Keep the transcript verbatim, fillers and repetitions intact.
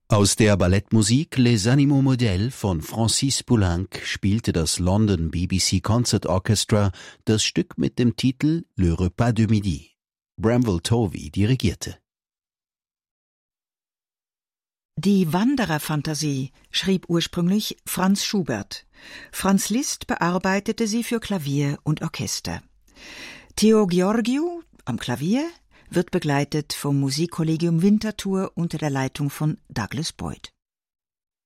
Aus der Ballettmusik Les Animaux Modèles von Francis Poulenc spielte das London B B C Concert Orchestra das Stück mit dem Titel Le Repas de Midi. Bramwell Tovey dirigierte. Die Wandererfantasie schrieb ursprünglich Franz Schubert. Franz Liszt bearbeitete sie für Klavier und Orchester. Theo Georgiou am Klavier wird begleitet vom Musikkollegium Winterthur unter der Leitung von Douglas Boyd.